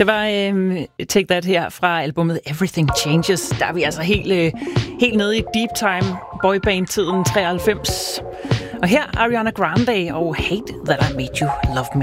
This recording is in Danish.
Det var Take That her fra albumet Everything Changes. Der er vi altså helt nede i deep time boyband-tiden 93. Og her Ariana Grande og Hate That I Made You Love Me.